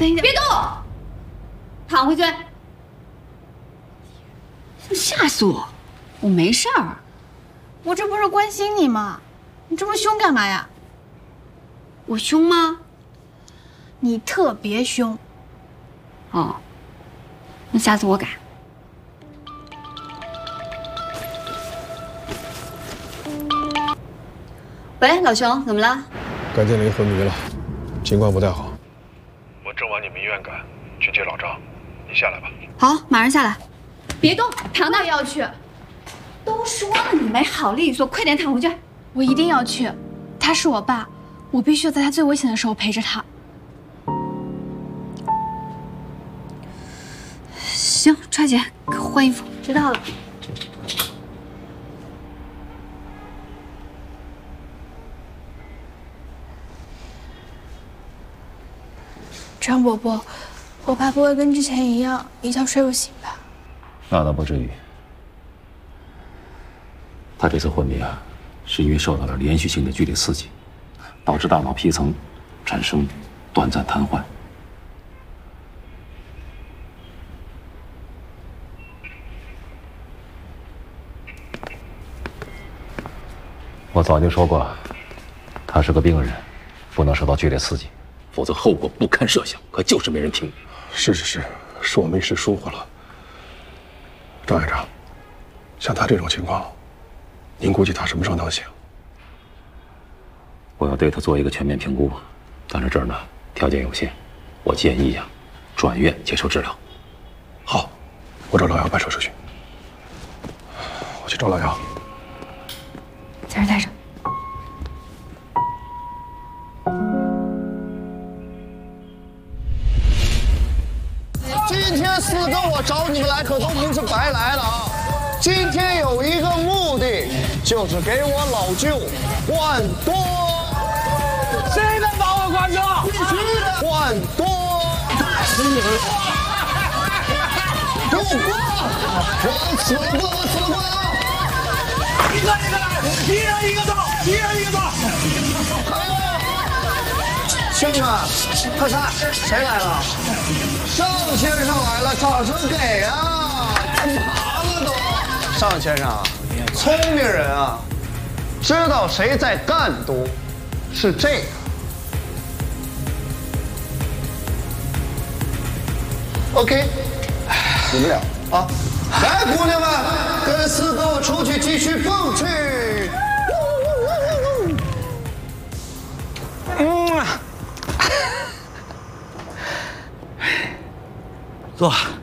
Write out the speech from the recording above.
等一下， 别动，躺回去。 吓死我！我没事儿。 我这不是关心你吗？你这么凶干嘛呀？ 我凶吗？ 你特别凶。 哦，那下次我改。喂，老熊，怎么了？ 甘建林昏迷了，情况不太好。 我正往你们医院赶，去接老张，你下来吧。 好，马上下来。别动，躺那。 我也要去， 都说了你没好利索，快点躺回去。 我一定要去。他是我爸，我必须要在他最危险的时候陪着他。 行，揣姐，换衣服。 知道了。张伯伯，我爸不会跟之前一样一觉睡不醒吧？ 那倒不至于。他这次昏迷啊，是因为受到了连续性的剧烈刺激，导致大脑皮层产生短暂瘫痪。我早就说过，他是个病人，不能受到剧烈刺激，否则后果不堪设想。可就是没人听。 是我没事疏忽了。张院长，像他这种情况，您估计他什么时候能醒？ 我要对他做一个全面评估，但是这儿呢条件有限，我建议呀，转院接受治疗。 好，我找老姚办手术去。我去找老姚。 在这待着。 今天4个我找你们来可都不是白来了啊！今天有一个目的，就是给我老舅换多。谁能把我关住？必须的，换多。给我过！我死过，我死过啊！一个一个来，一人一个刀，一人一个刀。兄弟们，快看，谁来了？尚先生来了，掌声给啊！干嘛了都？尚先生，聪明人啊，知道谁在干毒，是这个。OK， 你们俩啊，来，姑娘们，跟4哥我出去继续蹦去。 坐。